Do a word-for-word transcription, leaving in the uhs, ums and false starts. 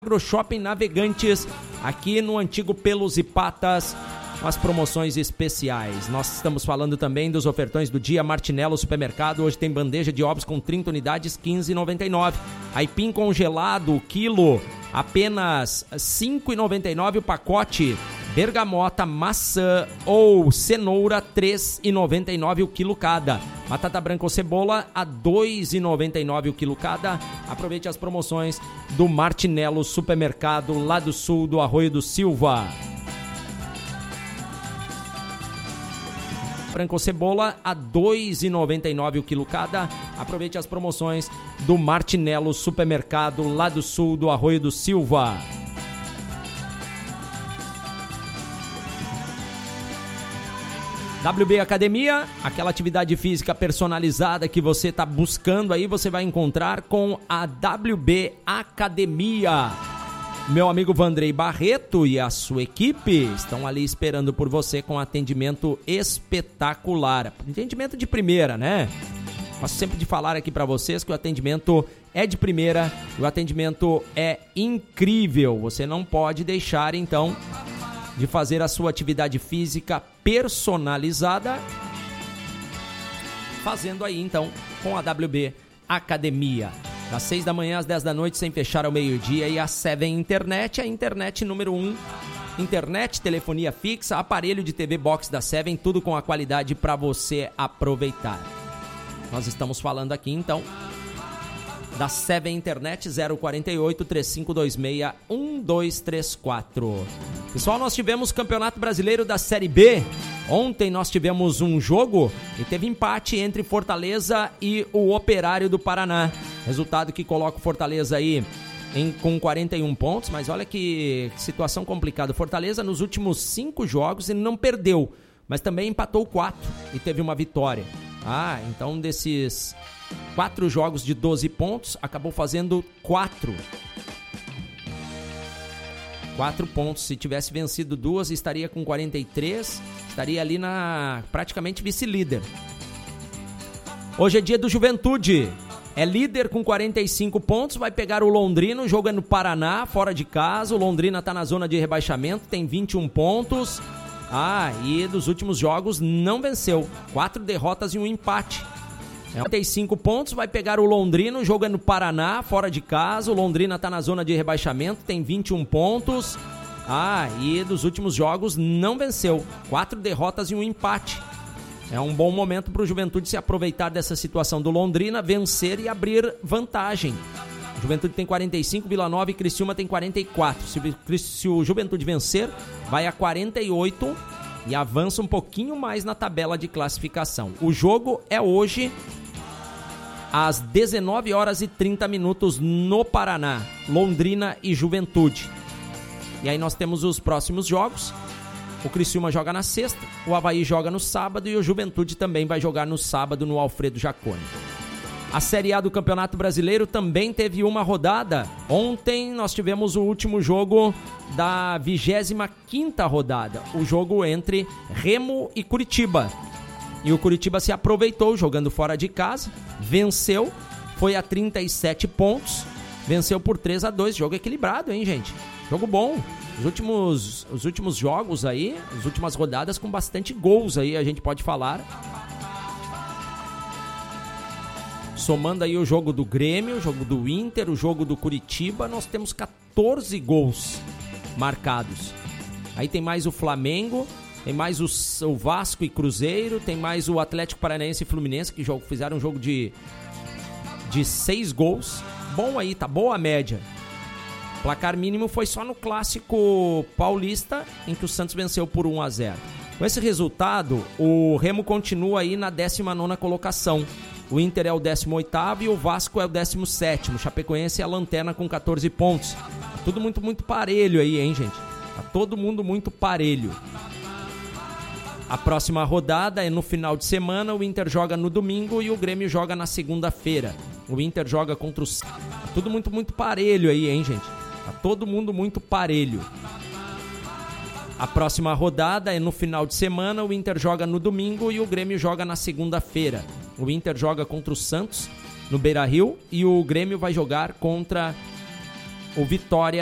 AgroShopping Navegantes, aqui no antigo Pelos e Patas, com as promoções especiais. Nós estamos falando também dos ofertões do dia. Martinello Supermercado, hoje tem bandeja de ovos com trinta unidades, quinze reais e noventa e nove centavos. Aipim congelado, quilo, apenas cinco reais e noventa e nove centavos o pacote. Bergamota, maçã ou cenoura, três reais e noventa e nove centavos o quilo cada. Batata branca ou cebola, a dois reais e noventa e nove centavos o quilo cada. Aproveite as promoções do Martinello Supermercado, lá do sul do Arroio do Silva. Branca ou cebola, a dois reais e noventa e nove centavos o quilo cada. Aproveite as promoções do Martinello Supermercado, lá do sul do Arroio do Silva. W B Academia, aquela atividade física personalizada que você está buscando aí, você vai encontrar com a W B Academia. Meu amigo Vandrei Barreto e a sua equipe estão ali esperando por você com atendimento espetacular. Atendimento de primeira, né? Gosto sempre de falar aqui para vocês que o atendimento é de primeira, o atendimento é incrível. Você não pode deixar, então, de fazer a sua atividade física personalizada, fazendo aí então com a W B Academia, das seis da manhã às dez da noite, sem fechar ao meio-dia. E a Seven Internet, a internet número um, internet, telefonia fixa, aparelho de T V Box da Seven, tudo com a qualidade para você aproveitar. Nós estamos falando aqui então da Seven Internet, zero quatro oito, três cinco dois seis, um dois três quatro. Pessoal, nós tivemos Campeonato Brasileiro da Série B. Ontem nós tivemos um jogo e teve empate entre Fortaleza e o Operário do Paraná. Resultado que coloca o Fortaleza aí em, com quarenta e um pontos, mas olha que situação complicada. Fortaleza nos últimos cinco jogos ele não perdeu, mas também empatou quatro e teve uma vitória. Ah, então desses quatro jogos de doze pontos, acabou fazendo quatro. Quatro pontos. Se tivesse vencido duas, estaria com quarenta e três, estaria ali na praticamente vice-líder. Hoje é dia do Juventude. É líder com quarenta e cinco pontos, vai pegar o Londrina, o jogo é no Paraná, fora de casa. O Londrina está na zona de rebaixamento, tem vinte e um pontos. Ah, e dos últimos jogos não venceu. Quatro derrotas e um empate. quarenta e cinco pontos, vai pegar o Londrina, o jogo é no Paraná, fora de casa. O Londrina está na zona de rebaixamento, tem vinte e um pontos. Ah, e dos últimos jogos não venceu. Quatro derrotas e um empate. É um bom momento para o Juventude se aproveitar dessa situação do Londrina, vencer e abrir vantagem. O Juventude tem quarenta e cinco, Vila Nova e Criciúma tem quarenta e quatro. Se, se o Juventude vencer, vai a quarenta e oito e avança um pouquinho mais na tabela de classificação. O jogo é hoje às dezenove horas e trinta minutos no Paraná, Londrina e Juventude. E aí nós temos os próximos jogos. O Criciúma joga na sexta, o Avaí joga no sábado e o Juventude também vai jogar no sábado no Alfredo Jaconi. A Série A do Campeonato Brasileiro também teve uma rodada. Ontem nós tivemos o último jogo da vigésima quinta rodada, o jogo entre Remo e Curitiba. E o Curitiba se aproveitou jogando fora de casa, venceu, foi a trinta e sete pontos, venceu por três a dois, jogo equilibrado, hein, gente? Jogo bom. Os últimos, os últimos jogos aí, as últimas rodadas com bastante gols aí, a gente pode falar. Somando aí o jogo do Grêmio, o jogo do Inter, o jogo do Curitiba, nós temos catorze gols marcados. Aí tem mais o Flamengo, tem mais o, o Vasco e Cruzeiro, tem mais o Atlético Paranaense e Fluminense, que jogo, fizeram um jogo de, de seis gols. Bom aí, tá boa a média. Placar mínimo foi só no Clássico Paulista, em que o Santos venceu por um a zero. Com esse resultado, o Remo continua aí na décima nona colocação. O Inter é o décimo oitavo e o Vasco é o décimo sétimo. O Chapecoense é a lanterna com catorze pontos. Tudo muito, muito parelho aí, hein, gente? Tá todo mundo muito parelho. A próxima rodada é no final de semana. O Inter joga no domingo e o Grêmio joga na segunda-feira. O Inter joga contra o... Tudo muito, muito parelho aí, hein, gente? Tá todo mundo muito parelho. A próxima rodada é no final de semana. O Inter joga no domingo e o Grêmio joga na segunda-feira. O Inter joga contra o Santos no Beira-Rio e o Grêmio vai jogar contra o Vitória